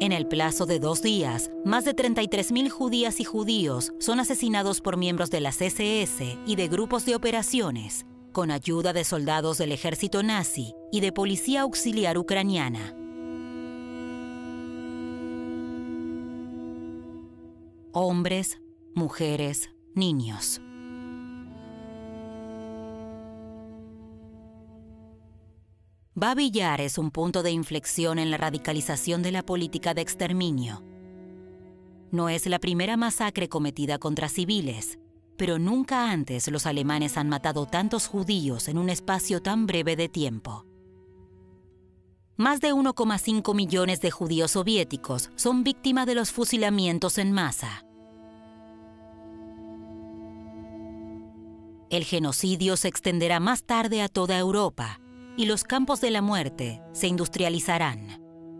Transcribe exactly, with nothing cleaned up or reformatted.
En el plazo de dos días, más de treinta y tres mil judías y judíos son asesinados por miembros de las ese ese y de grupos de operaciones, con ayuda de soldados del ejército nazi y de policía auxiliar ucraniana. Hombres, mujeres, niños. Babi Yar es un punto de inflexión en la radicalización de la política de exterminio. No es la primera masacre cometida contra civiles, pero nunca antes los alemanes han matado tantos judíos en un espacio tan breve de tiempo. Más de uno coma cinco millones de judíos soviéticos son víctimas de los fusilamientos en masa. El genocidio se extenderá más tarde a toda Europa y los campos de la muerte se industrializarán.